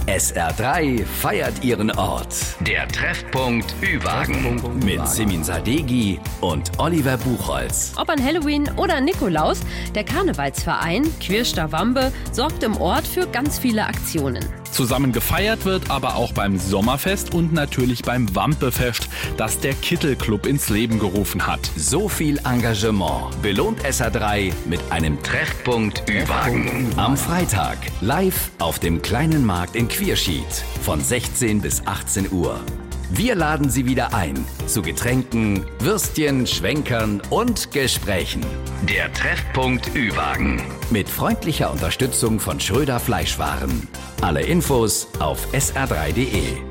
SR3 feiert ihren Ort. Der Treffpunkt Ü-Wagen mit Simin Sadeghi und Oliver Buchholz. Ob an Halloween oder Nikolaus, der Karnevalsverein Quirster Wambe sorgt im Ort für ganz viele Aktionen. Zusammen gefeiert wird aber auch beim Sommerfest und natürlich beim Wampefest, das der Kittelclub ins Leben gerufen hat. So viel Engagement belohnt SR3 mit einem Treffpunkt Ü-Wagen. Am Freitag live auf dem kleinen Markt in Quierschied von 16 bis 18 Uhr. Wir laden Sie wieder ein zu Getränken, Würstchen, Schwenkern und Gesprächen. Der Treffpunkt Ü-Wagen mit freundlicher Unterstützung von Schröder Fleischwaren. Alle Infos auf sr3.de.